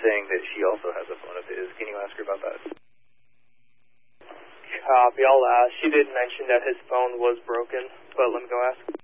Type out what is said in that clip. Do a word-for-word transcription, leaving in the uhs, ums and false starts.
saying that she also has a phone of his. Can you ask her about that? Copy, I'll ask. She did mention that his phone was broken, but let me go ask.